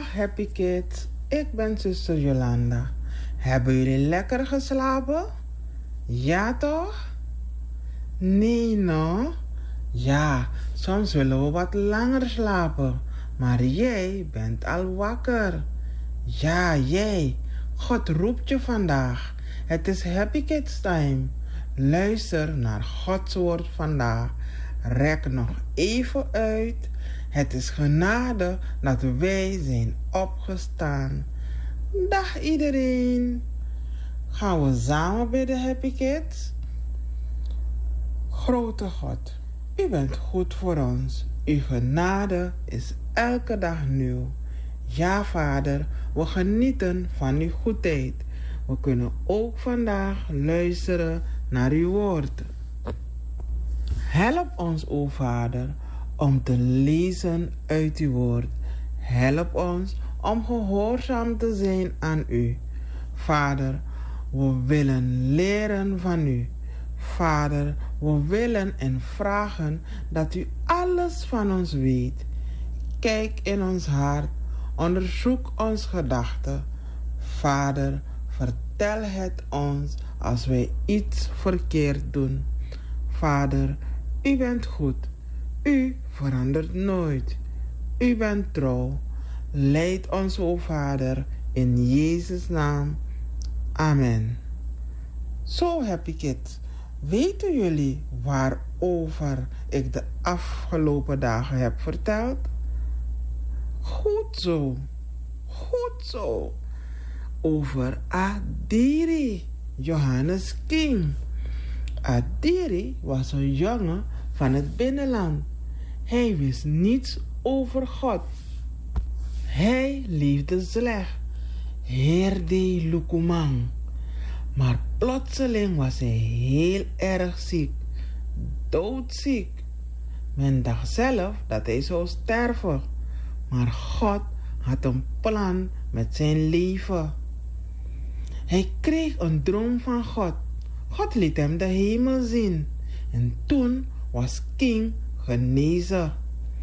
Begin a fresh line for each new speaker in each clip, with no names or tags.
Happy Kids. Ik ben zuster Jolanda. Hebben jullie lekker geslapen? Ja toch? Nee, no? Ja, soms willen we wat langer slapen. Maar jij bent al wakker. Ja, jij. God roept je vandaag. Het is Happy Kids time. Luister naar Gods woord vandaag. Rek nog even uit. Het is genade dat wij zijn opgestaan. Dag iedereen. Gaan we samen bij de Happy Kids? Grote God, u bent goed voor ons. Uw genade is elke dag nieuw. Ja, Vader, we genieten van uw goedheid. We kunnen ook vandaag luisteren naar uw woord. Help ons, o Vader, om te lezen uit uw woord. Help ons om gehoorzaam te zijn aan u. Vader, we willen leren van u. Vader, we willen en vragen dat u alles van ons weet. Kijk in ons hart, onderzoek ons gedachten. Vader, vertel het ons als wij iets verkeerd doen. Vader, u bent goed. U verandert nooit. U bent trouw. Leid ons, o Vader, in Jezus' naam. Amen. Zo, Happy Kids. Weten jullie waarover ik de afgelopen dagen heb verteld? Goed zo. Goed zo. Over Adiri, Johannes King. Adiri was een jongen van het binnenland. Hij wist niets over God. Hij leefde slecht. Heerde Lukumang. Maar plotseling was hij heel erg ziek. Doodziek. Men dacht zelf dat hij zou sterven. Maar God had een plan met zijn leven. Hij kreeg een droom van God. God liet hem de hemel zien. En toen was King genezen.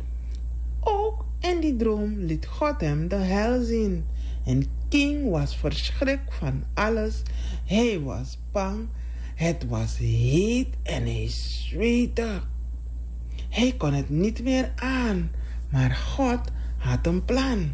Ook in die droom liet God hem de hel zien. En King was verschrikt van alles. Hij was bang. Het was heet en hij zweette. Hij kon het niet meer aan. Maar God had een plan.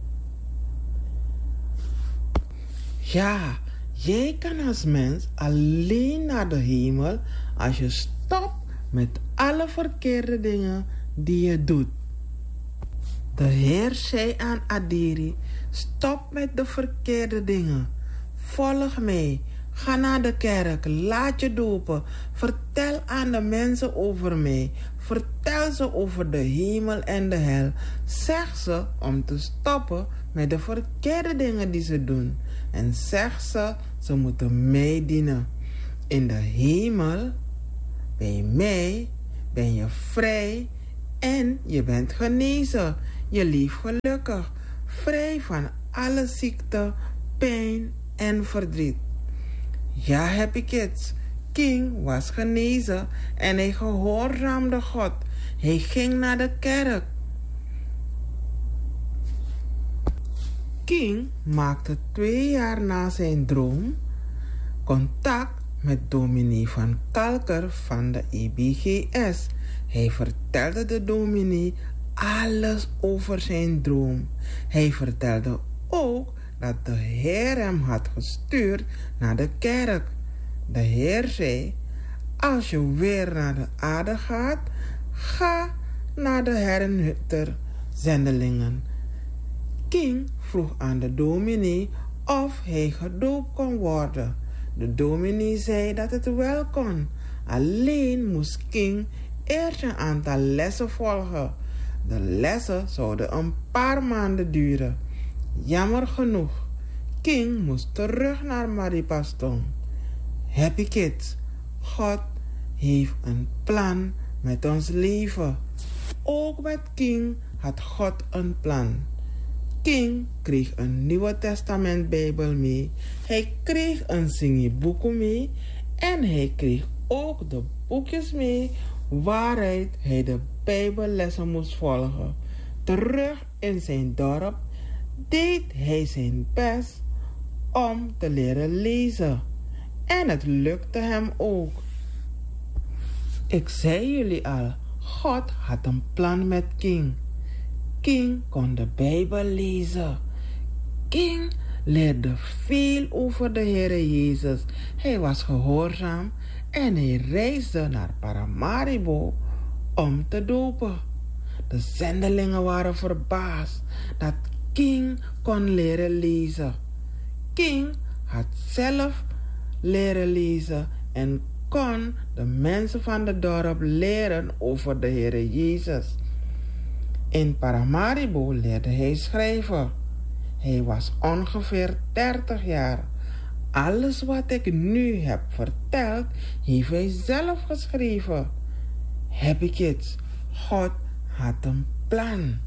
Ja, jij kan als mens alleen naar de hemel als je stopt met alle verkeerde dingen die je doet. De Heer zei aan Adiri: stop met de verkeerde dingen. Volg mij. Ga naar de kerk. Laat je dopen. Vertel aan de mensen over mij. Vertel ze over de hemel en de hel. Zeg ze om te stoppen met de verkeerde dingen die ze doen. En zeg ze moeten mij dienen. In de hemel, bij mij, ben je vrij en je bent genezen. Je leeft gelukkig, vrij van alle ziekte, pijn en verdriet. Ja, Happy Kids. King was genezen en hij gehoorzaamde God. Hij ging naar de kerk. King maakte 2 jaar na zijn droom contact met dominee van Kalker van de EBGS. Hij vertelde de dominee alles over zijn droom. Hij vertelde ook dat de Heer hem had gestuurd naar de kerk. De Heer zei: als je weer naar de aarde gaat, ga naar de Herrenhutter zendelingen. King vroeg aan de dominee of hij gedoopt kon worden. De dominee zei dat het wel kon. Alleen moest King eerst een aantal lessen volgen. De lessen zouden een paar maanden duren. Jammer genoeg, King moest terug naar Maripaston. Happy Kids, God heeft een plan met ons leven. Ook met King had God een plan. King kreeg een Nieuwe Testament Bijbel mee. Hij kreeg een zingeboek mee. En hij kreeg ook de boekjes mee waaruit hij de Bijbellessen moest volgen. Terug in zijn dorp deed hij zijn best om te leren lezen. En het lukte hem ook. Ik zei jullie al, God had een plan met King. King kon de Bijbel lezen. King leerde veel over de Heere Jezus. Hij was gehoorzaam en hij reisde naar Paramaribo om te dopen. De zendelingen waren verbaasd dat King kon leren lezen. King had zelf leren lezen en kon de mensen van het dorp leren over de Heere Jezus. In Paramaribo leerde hij schrijven. Hij was ongeveer 30 jaar. Alles wat ik nu heb verteld, heeft hij zelf geschreven. Happy kids, God had een plan.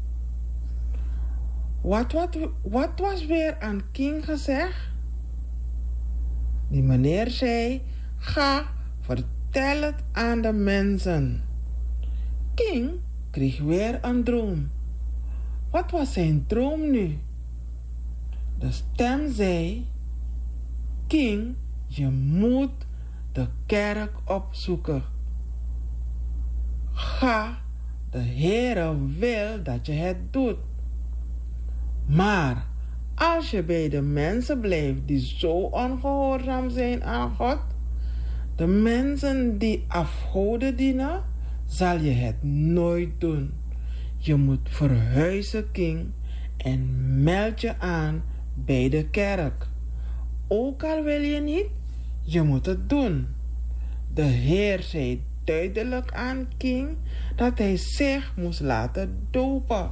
Wat was weer aan King gezegd? Die meneer zei, ga, vertel het aan de mensen. King kreeg weer een droom. Wat was zijn droom nu? De stem zei, King, je moet de kerk opzoeken. Ga, de Heere wil dat je het doet. Maar als je bij de mensen blijft die zo ongehoorzaam zijn aan God, de mensen die afgoden dienen, zal je het nooit doen. Je moet verhuizen, King, en meld je aan bij de kerk. Ook al wil je niet, je moet het doen. De Heer zei duidelijk aan King dat hij zich moest laten dopen.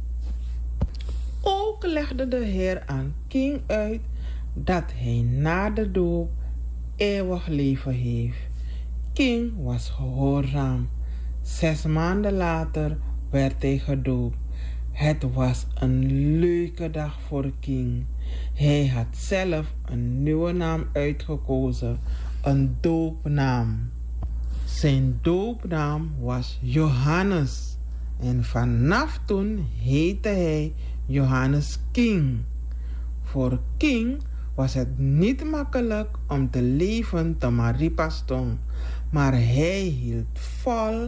Ook legde de Heer aan King uit dat hij na de doop eeuwig leven heeft. King was gehoorzaam. 6 maanden later werd hij gedoopt. Het was een leuke dag voor King. Hij had zelf een nieuwe naam uitgekozen, een doopnaam. Zijn doopnaam was Johannes en vanaf toen heette hij Johannes King. Voor King was het niet makkelijk om te leven te Maripastom, maar hij hield vol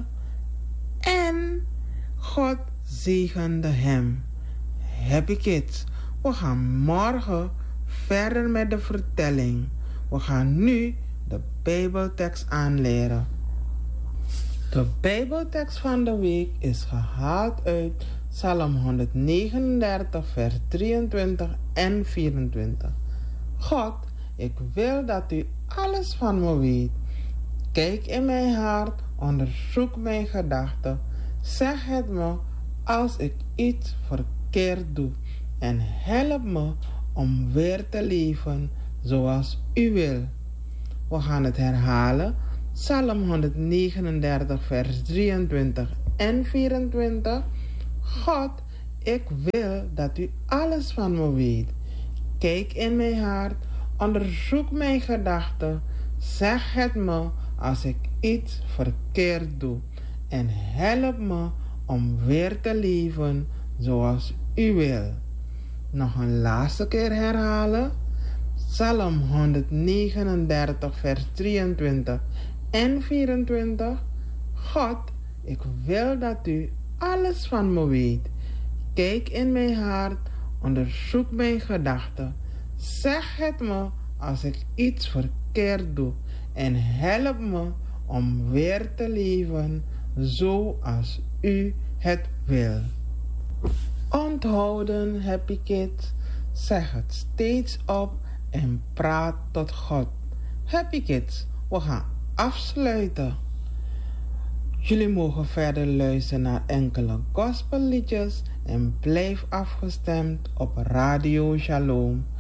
en God zegende hem. Happy kids, we gaan morgen verder met de vertelling. We gaan nu de Bijbeltekst aanleren. De Bijbeltekst van de week is gehaald uit Psalm 139, vers 23 en 24. God, ik wil dat u alles van me weet. Kijk in mijn hart, onderzoek mijn gedachten. Zeg het me als ik iets verkeerd doe. En help me om weer te leven zoals u wil. We gaan het herhalen. Psalm 139, vers 23 en 24. God, ik wil dat u alles van me weet. Kijk in mijn hart, onderzoek mijn gedachten. Zeg het me als ik iets verkeerd doe. En help me om weer te leven zoals u wil. Nog een laatste keer herhalen. Psalm 139, vers 23 en 24. God, ik wil dat u alles van me weet. Kijk in mijn hart, onderzoek mijn gedachten. Zeg het me als ik iets verkeerd doe. En help me om weer te leven zoals u het wil. Onthouden, happy kids. Zeg het steeds op en praat tot God. Happy kids, we gaan afsluiten. Jullie mogen verder luisteren naar enkele gospelliedjes en blijf afgestemd op Radio Shalom.